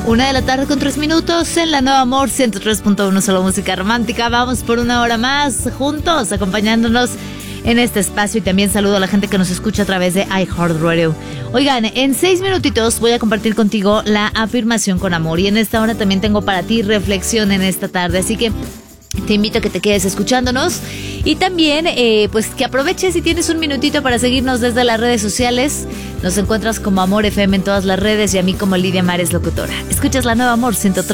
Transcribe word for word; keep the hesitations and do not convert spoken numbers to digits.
Una de la tarde con tres minutos en la Nueva Amor ciento tres punto uno, solo música romántica. Vamos por una hora más juntos, acompañándonos en este espacio, y también saludo a la gente que nos escucha a través de iHeartRadio. Oigan, en seis minutitos voy a compartir contigo la afirmación con amor, y en esta hora también tengo para ti reflexión en esta tarde, así que te invito a que te quedes escuchándonos y también eh, pues que aproveches si tienes un minutito para seguirnos desde las redes sociales. Nos encuentras como Amor F M en todas las redes y a mí como Lidia Mares Locutora. Escuchas la Nueva Amor ciento tres.